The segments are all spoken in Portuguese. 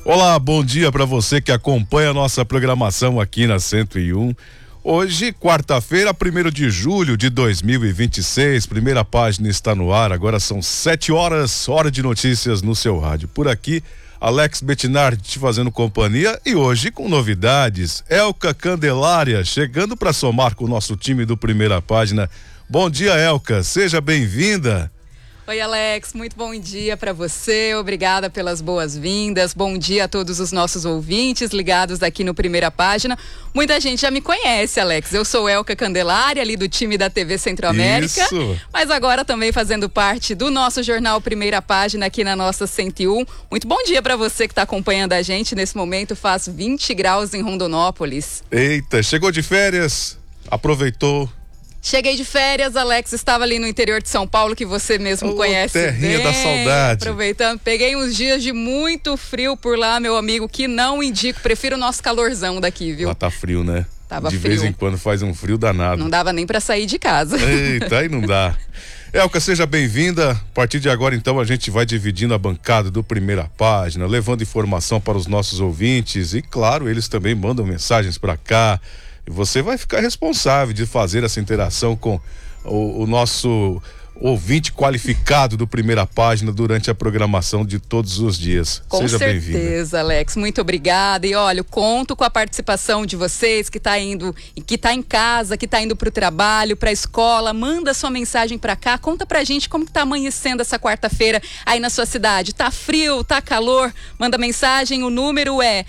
Olá, bom dia para você que acompanha a nossa programação aqui na 101. Hoje, quarta-feira, 1º de julho de 2026, primeira página está no ar, agora são 7 horas, hora de notícias no seu rádio. Por aqui, Alex Bettinardi te fazendo companhia e hoje com novidades. Elka Candelária chegando para somar com o nosso time do Primeira Página. Bom dia, Elka, seja bem-vinda. Oi, Alex, muito bom dia para você, obrigada pelas boas-vindas, bom dia a todos os nossos ouvintes ligados aqui no Primeira Página. Muita gente já me conhece, Alex, eu sou Elka Candelária, ali do time da TV Centro-América, mas agora também fazendo parte do nosso jornal Primeira Página aqui na nossa 101. Muito bom dia para você que está acompanhando a gente, nesse momento faz 20 graus em Rondonópolis. Eita, chegou de férias, aproveitou? Cheguei de férias, Alex, estava ali no interior de São Paulo, que você mesmo conhece terrinha bem, da saudade. aproveitando, peguei uns dias de muito frio por lá, meu amigo, que não indico, prefiro o nosso calorzão daqui, viu? Lá tá frio, né? Tava de frio. Vez em quando faz um frio danado. Não dava nem pra sair de casa. Eita, aí não dá. Elka, seja bem-vinda. A partir de agora, então, a gente vai dividindo a bancada do Primeira Página, levando informação para os nossos ouvintes e, claro, eles também mandam mensagens para cá. E você vai ficar responsável de fazer essa interação com o nosso ouvinte qualificado do Primeira Página durante a programação de todos os dias. Seja bem-vinda. Com certeza, Alex, muito obrigada. E olha, eu conto com a participação de vocês que tá em casa, que tá indo pro trabalho, pra escola, manda sua mensagem pra cá, conta pra gente como que tá amanhecendo essa quarta-feira aí na sua cidade. Tá frio, tá calor? Manda mensagem, o número é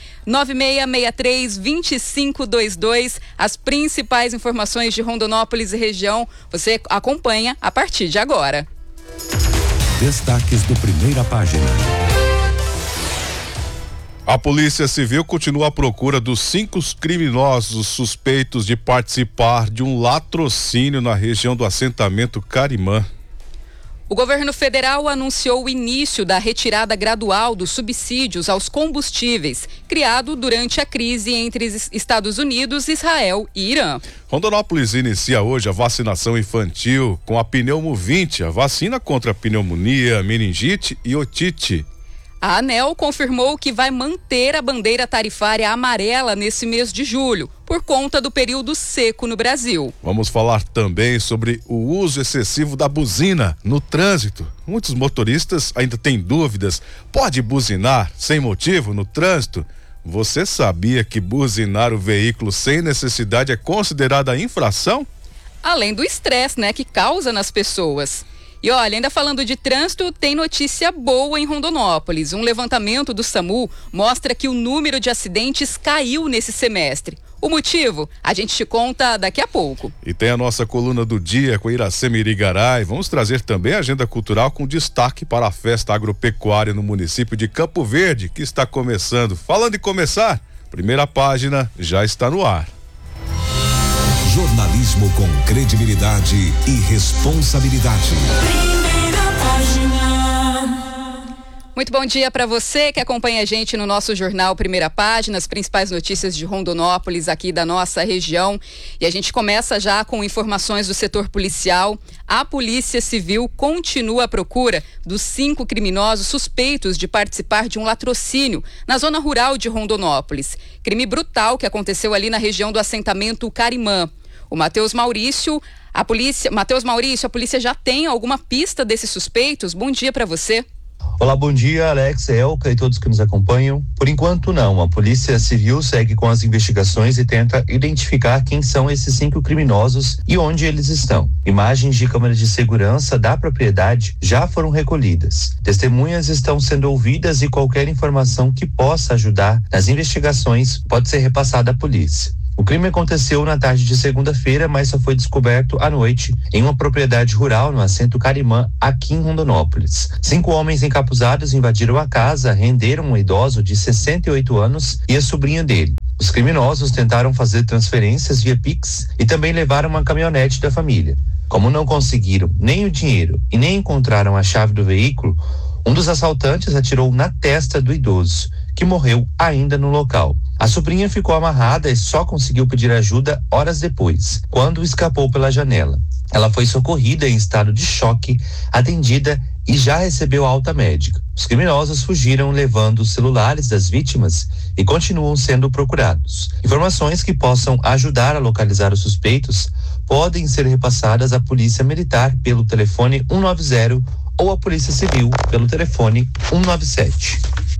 9663-2522. As principais informações de Rondonópolis e região, você acompanha a partir de agora. Destaques do Primeira Página. A Polícia Civil continua à procura dos 5 criminosos suspeitos de participar de um latrocínio na região do assentamento Carimã. O governo federal anunciou o início da retirada gradual dos subsídios aos combustíveis, criado durante a crise entre Estados Unidos, Israel e Irã. Rondonópolis inicia hoje a vacinação infantil com a Pneumo 20, a vacina contra a pneumonia, meningite e otite. A ANEEL confirmou que vai manter a bandeira tarifária amarela nesse mês de julho, por conta do período seco no Brasil. Vamos falar também sobre o uso excessivo da buzina no trânsito. Muitos motoristas ainda têm dúvidas. Pode buzinar sem motivo no trânsito? Você sabia que buzinar o veículo sem necessidade é considerada infração? Além do estresse, que causa nas pessoas. E olha, ainda falando de trânsito, tem notícia boa em Rondonópolis. Um levantamento do SAMU mostra que o número de acidentes caiu nesse semestre. O motivo, a gente te conta daqui a pouco. E tem a nossa coluna do dia com Iracema Irigaray. Vamos trazer também a agenda cultural com destaque para a festa agropecuária no município de Campo Verde, que está começando. Falando em começar, Primeira Página já está no ar. Jornalismo com credibilidade e responsabilidade. Primeira Página. Muito bom dia para você que acompanha a gente no nosso jornal Primeira Página, as principais notícias de Rondonópolis aqui da nossa região. E a gente começa já com informações do setor policial. A Polícia Civil continua à procura dos 5 criminosos suspeitos de participar de um latrocínio na zona rural de Rondonópolis. Crime brutal que aconteceu ali na região do assentamento Carimã. O Matheus Maurício, a polícia já tem alguma pista desses suspeitos? Bom dia para você. Olá, bom dia, Alex, Elka e todos que nos acompanham. Por enquanto não, a Polícia Civil segue com as investigações e tenta identificar quem são esses 5 criminosos e onde eles estão. Imagens de câmeras de segurança da propriedade já foram recolhidas. Testemunhas estão sendo ouvidas e qualquer informação que possa ajudar nas investigações pode ser repassada à polícia. O crime aconteceu na tarde de segunda-feira, mas só foi descoberto à noite em uma propriedade rural no assento Carimã, aqui em Rondonópolis. 5 homens encapuzados invadiram a casa, renderam um idoso de 68 anos e a sobrinha dele. Os criminosos tentaram fazer transferências via Pix e também levaram uma caminhonete da família. Como não conseguiram nem o dinheiro e nem encontraram a chave do veículo, um dos assaltantes atirou na testa do idoso, que morreu ainda no local. A sobrinha ficou amarrada e só conseguiu pedir ajuda horas depois, quando escapou pela janela. Ela foi socorrida em estado de choque, atendida e já recebeu alta médica. Os criminosos fugiram levando os celulares das vítimas e continuam sendo procurados. Informações que possam ajudar a localizar os suspeitos podem ser repassadas à Polícia Militar pelo telefone 190 ou à Polícia Civil pelo telefone 197.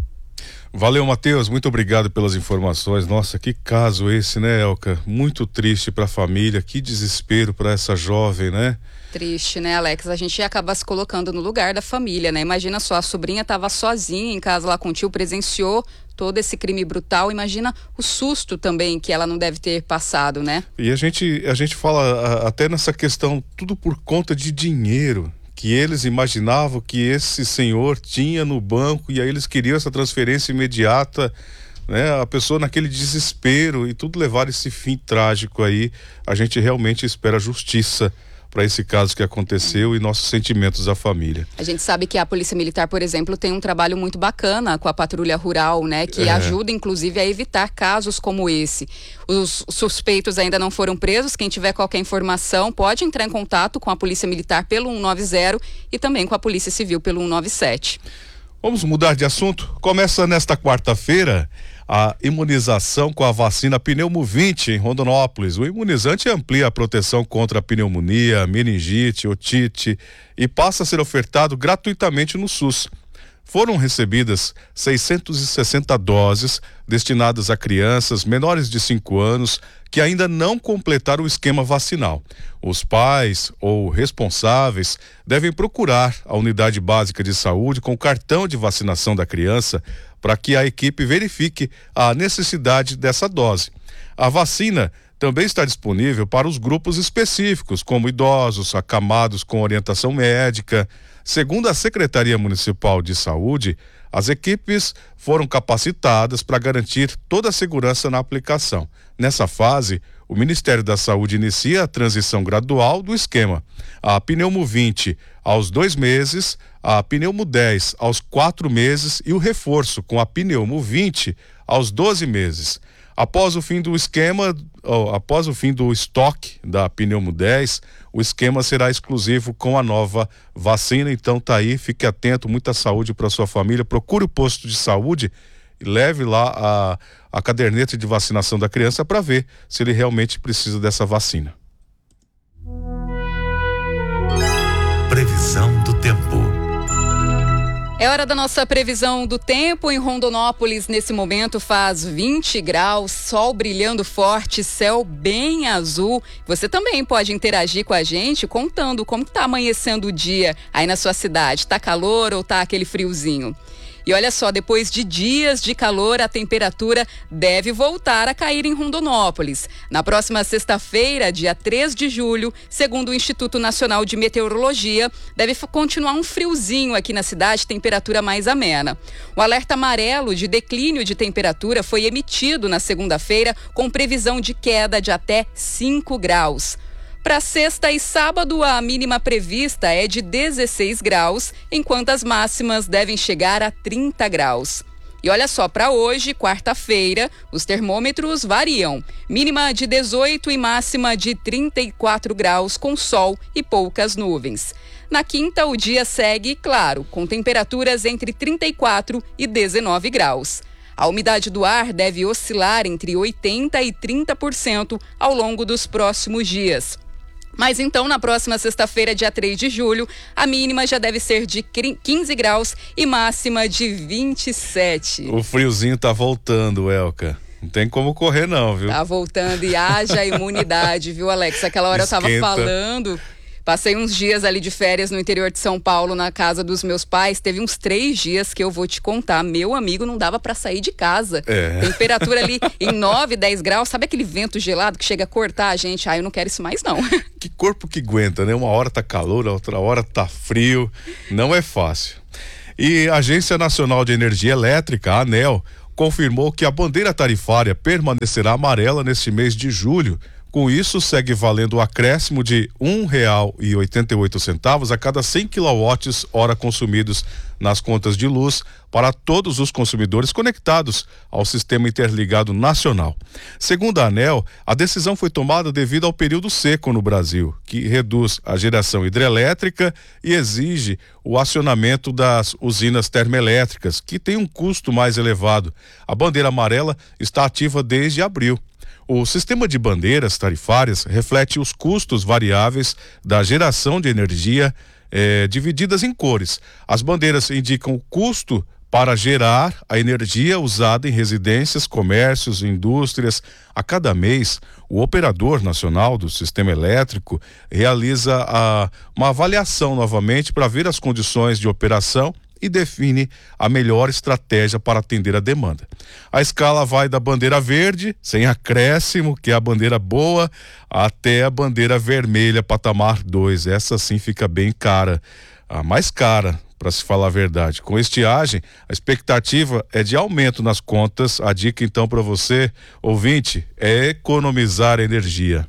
Valeu, Matheus, muito obrigado pelas informações. Nossa, que caso esse, né, Elka? Muito triste para a família, que desespero para essa jovem, né? Triste, né, Alex? A gente acaba se colocando no lugar da família, né? Imagina só, a sobrinha estava sozinha em casa lá com o tio, presenciou todo esse crime brutal. Imagina o susto também que ela não deve ter passado, né? E a gente fala até nessa questão, tudo por conta de dinheiro, que eles imaginavam que esse senhor tinha no banco e aí eles queriam essa transferência imediata, né? A pessoa naquele desespero e tudo levar esse fim trágico aí. A gente realmente espera justiça para esse caso que aconteceu e nossos sentimentos à família. A gente sabe que a Polícia Militar, por exemplo, tem um trabalho muito bacana com a patrulha rural, né? Que ajuda, inclusive, a evitar casos como esse. Os suspeitos ainda não foram presos. Quem tiver qualquer informação pode entrar em contato com a Polícia Militar pelo 190 e também com a Polícia Civil pelo 197. Vamos mudar de assunto? Começa nesta quarta-feira a imunização com a vacina Pneumo 20 em Rondonópolis. O imunizante amplia a proteção contra a pneumonia, meningite, otite e passa a ser ofertado gratuitamente no SUS. Foram recebidas 660 doses destinadas a crianças menores de 5 anos que ainda não completaram o esquema vacinal. Os pais ou responsáveis devem procurar a unidade básica de saúde com o cartão de vacinação da criança para que a equipe verifique a necessidade dessa dose. A vacina também está disponível para os grupos específicos, como idosos, acamados com orientação médica. Segundo a Secretaria Municipal de Saúde, as equipes foram capacitadas para garantir toda a segurança na aplicação. Nessa fase, o Ministério da Saúde inicia a transição gradual do esquema. A Pneumo 20 aos 2 meses, a Pneumo 10 aos 4 meses e o reforço com a Pneumo 20 aos 12 meses. Após o fim do estoque da Pneumo 10, o esquema será exclusivo com a nova vacina. Então tá aí, fique atento, muita saúde para sua família. Procure o posto de saúde e leve lá a caderneta de vacinação da criança para ver se ele realmente precisa dessa vacina. Previsão do tempo. É hora da nossa previsão do tempo. Em Rondonópolis, nesse momento, faz 20 graus, sol brilhando forte, céu bem azul. Você também pode interagir com a gente contando como está amanhecendo o dia aí na sua cidade. Tá calor ou tá aquele friozinho? E olha só, depois de dias de calor, a temperatura deve voltar a cair em Rondonópolis. Na próxima sexta-feira, dia 3 de julho, segundo o Instituto Nacional de Meteorologia, deve continuar um friozinho aqui na cidade, temperatura mais amena. O alerta amarelo de declínio de temperatura foi emitido na segunda-feira, com previsão de queda de até 5 graus. Para sexta e sábado, a mínima prevista é de 16 graus, enquanto as máximas devem chegar a 30 graus. E olha só, para hoje, quarta-feira, os termômetros variam. Mínima de 18 e máxima de 34 graus, com sol e poucas nuvens. Na quinta, o dia segue, claro, com temperaturas entre 34 e 19 graus. A umidade do ar deve oscilar entre 80% e 30% ao longo dos próximos dias. Mas então, na próxima sexta-feira, dia 3 de julho, a mínima já deve ser de 15 graus e máxima de 27. O friozinho tá voltando, Elka. Não tem como correr não, viu? Tá voltando e haja imunidade, viu, Alex? Aquela hora Esquenta. eu tava falando... Passei uns dias ali de férias no interior de São Paulo, na casa dos meus pais. Teve uns 3 dias que eu vou te contar. Meu amigo, não dava pra sair de casa. Temperatura ali em 9, 10 graus. Sabe aquele vento gelado que chega a cortar a gente? Eu não quero isso mais, não. Que corpo que aguenta, né? Uma hora tá calor, a outra hora tá frio. Não é fácil. E a Agência Nacional de Energia Elétrica, a ANEEL, confirmou que a bandeira tarifária permanecerá amarela neste mês de julho, Com isso, segue valendo o acréscimo de R$ 1,88 a cada 100 kWh consumidos nas contas de luz para todos os consumidores conectados ao Sistema Interligado Nacional. Segundo a ANEEL, a decisão foi tomada devido ao período seco no Brasil, que reduz a geração hidrelétrica e exige o acionamento das usinas termoelétricas, que tem um custo mais elevado. A bandeira amarela está ativa desde abril. O sistema de bandeiras tarifárias reflete os custos variáveis da geração de energia divididas em cores. As bandeiras indicam o custo para gerar a energia usada em residências, comércios, indústrias. A cada mês, o operador nacional do sistema elétrico realiza uma avaliação novamente para ver as condições de operação e define a melhor estratégia para atender a demanda. A escala vai da bandeira verde, sem acréscimo, que é a bandeira boa, até a bandeira vermelha, patamar 2. Essa sim fica bem cara, a mais cara, para se falar a verdade. Com estiagem, a expectativa é de aumento nas contas. A dica então para você, ouvinte, é economizar energia.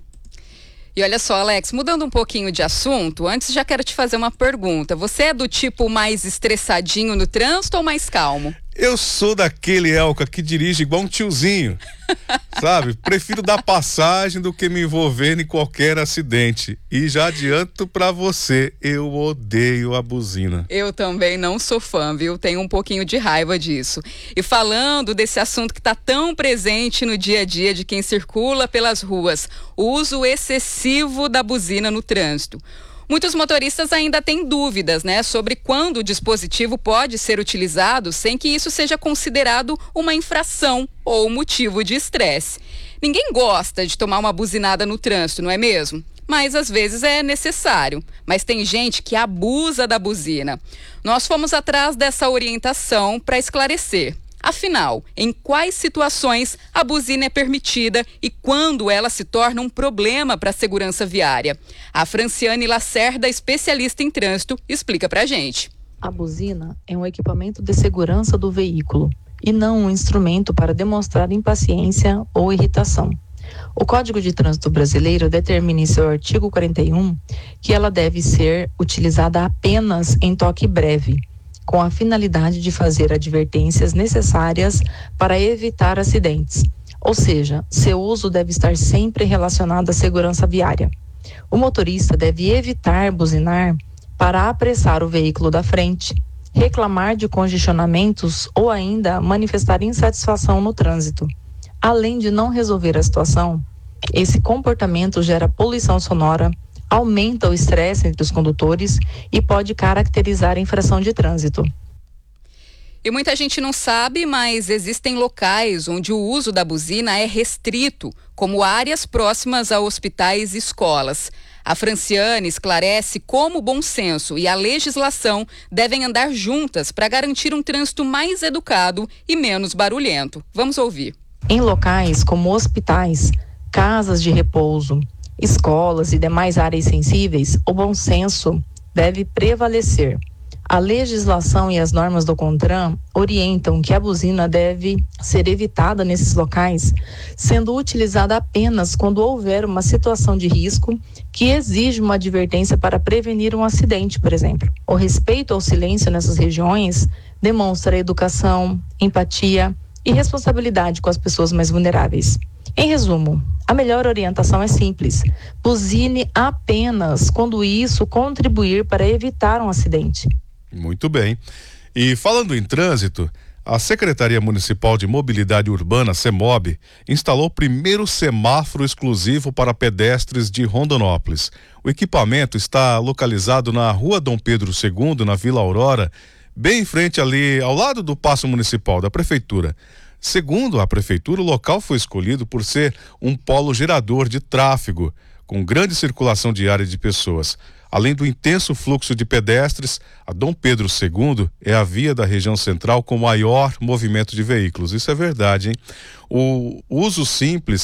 E olha só, Alex, mudando um pouquinho de assunto, antes já quero te fazer uma pergunta. Você é do tipo mais estressadinho no trânsito ou mais calmo? Eu sou daquele, Elka, que dirige igual um tiozinho, sabe? Prefiro dar passagem do que me envolver em qualquer acidente. E já adianto pra você, eu odeio a buzina. Eu também não sou fã, viu? Tenho um pouquinho de raiva disso. E falando desse assunto que tá tão presente no dia a dia de quem circula pelas ruas, o uso excessivo da buzina no trânsito. Muitos motoristas ainda têm dúvidas, sobre quando o dispositivo pode ser utilizado sem que isso seja considerado uma infração ou motivo de estresse. Ninguém gosta de tomar uma buzinada no trânsito, não é mesmo? Mas às vezes é necessário. Mas tem gente que abusa da buzina. Nós fomos atrás dessa orientação para esclarecer. Afinal, em quais situações a buzina é permitida e quando ela se torna um problema para a segurança viária? A Franciane Lacerda, especialista em trânsito, explica pra gente. A buzina é um equipamento de segurança do veículo e não um instrumento para demonstrar impaciência ou irritação. O Código de Trânsito Brasileiro determina em seu artigo 41 que ela deve ser utilizada apenas em toque breve, com a finalidade de fazer advertências necessárias para evitar acidentes. Ou seja, seu uso deve estar sempre relacionado à segurança viária. O motorista deve evitar buzinar para apressar o veículo da frente, reclamar de congestionamentos ou ainda manifestar insatisfação no trânsito. Além de não resolver a situação, esse comportamento gera poluição sonora, aumenta o estresse entre os condutores e pode caracterizar a infração de trânsito. E muita gente não sabe, mas existem locais onde o uso da buzina é restrito, como áreas próximas a hospitais e escolas. A Franciane esclarece como o bom senso e a legislação devem andar juntas para garantir um trânsito mais educado e menos barulhento. Vamos ouvir. Em locais como hospitais, casas de repouso, escolas e demais áreas sensíveis, o bom senso deve prevalecer. A legislação e as normas do CONTRAN orientam que a buzina deve ser evitada nesses locais, sendo utilizada apenas quando houver uma situação de risco que exige uma advertência para prevenir um acidente, por exemplo. O respeito ao silêncio nessas regiões demonstra educação, empatia e responsabilidade com as pessoas mais vulneráveis. Em resumo, a melhor orientação é simples: buzine apenas quando isso contribuir para evitar um acidente. Muito bem. E falando em trânsito, a Secretaria Municipal de Mobilidade Urbana, CEMOB, instalou o primeiro semáforo exclusivo para pedestres de Rondonópolis. O equipamento está localizado na Rua Dom Pedro II, na Vila Aurora, bem em frente ali, ao lado do Paço Municipal da Prefeitura. Segundo a Prefeitura, o local foi escolhido por ser um polo gerador de tráfego, com grande circulação diária de pessoas. Além do intenso fluxo de pedestres, a Dom Pedro II é a via da região central com maior movimento de veículos. Isso é verdade, hein? O uso simples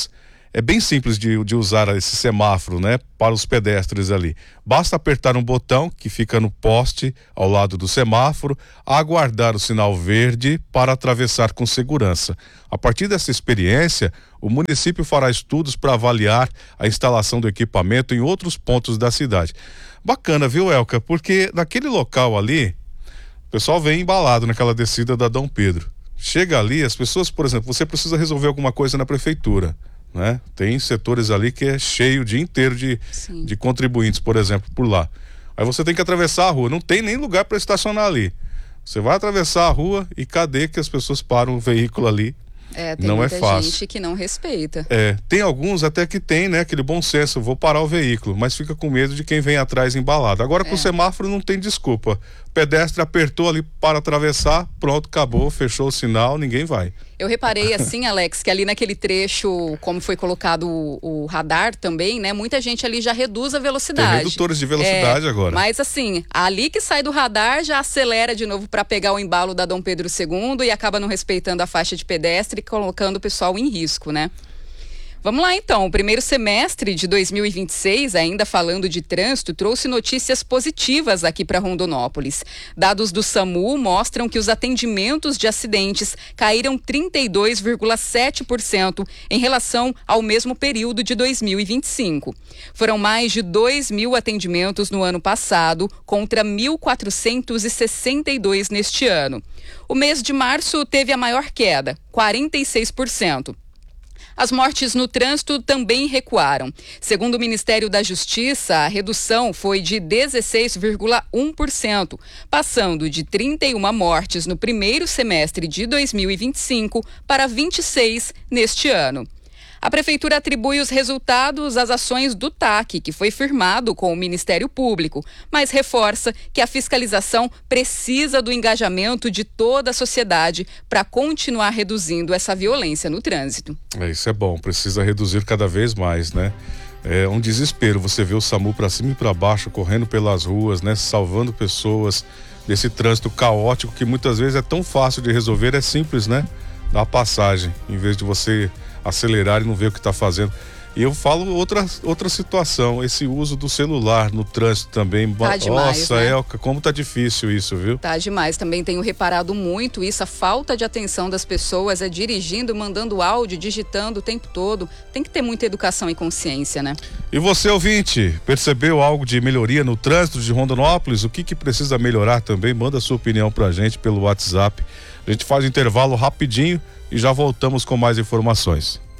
É bem simples de usar esse semáforo, né, para os pedestres ali. Basta apertar um botão que fica no poste ao lado do semáforo, aguardar o sinal verde para atravessar com segurança. A partir dessa experiência, o município fará estudos para avaliar a instalação do equipamento em outros pontos da cidade. Bacana, viu, Elka? Porque naquele local ali, o pessoal vem embalado naquela descida da Dom Pedro. Chega ali, as pessoas, por exemplo, você precisa resolver alguma coisa na prefeitura, né? Tem setores ali que é cheio o dia inteiro de contribuintes, por exemplo, por lá. Aí você tem que atravessar a rua, não tem nem lugar para estacionar ali. Você vai atravessar a rua e cadê que as pessoas param o veículo ali? Tem não muita é fácil. gente que não respeita. Tem alguns até que tem, né, aquele bom senso, vou parar o veículo, mas fica com medo de quem vem atrás embalado. Agora com o semáforo não tem desculpa. O pedestre apertou ali para atravessar, pronto, acabou, fechou o sinal, ninguém vai. Eu reparei assim, Alex, que ali naquele trecho, como foi colocado o radar também, né? Muita gente ali já reduz a velocidade. Tem redutores de velocidade agora. Mas assim, ali que sai do radar já acelera de novo para pegar o embalo da Dom Pedro II e acaba não respeitando a faixa de pedestre e colocando o pessoal em risco, né? Vamos lá então, o primeiro semestre de 2026, ainda falando de trânsito, trouxe notícias positivas aqui para Rondonópolis. Dados do SAMU mostram que os atendimentos de acidentes caíram 32,7% em relação ao mesmo período de 2025. Foram mais de 2.000 atendimentos no ano passado, contra 1.462 neste ano. O mês de março teve a maior queda, 46%. As mortes no trânsito também recuaram. Segundo o Ministério da Justiça, a redução foi de 16,1%, passando de 31 mortes no primeiro semestre de 2025 para 26 neste ano. A Prefeitura atribui os resultados às ações do TAC, que foi firmado com o Ministério Público, mas reforça que a fiscalização precisa do engajamento de toda a sociedade para continuar reduzindo essa violência no trânsito. Isso é bom, precisa reduzir cada vez mais, né? É um desespero você vê o SAMU para cima e para baixo, correndo pelas ruas, né? Salvando pessoas desse trânsito caótico que muitas vezes é tão fácil de resolver, é simples, né? Dar passagem, em vez de você acelerar e não ver o que está fazendo. E eu falo outra situação, esse uso do celular no trânsito também. Tá demais, nossa, né? Elka, como tá difícil isso, viu? Tá demais, também tenho reparado muito isso, a falta de atenção das pessoas, dirigindo, mandando áudio, digitando o tempo todo. Tem que ter muita educação e consciência, né? E você, ouvinte, percebeu algo de melhoria no trânsito de Rondonópolis? O que precisa melhorar também? Manda a sua opinião pra gente pelo WhatsApp. A gente faz um intervalo rapidinho e já voltamos com mais informações.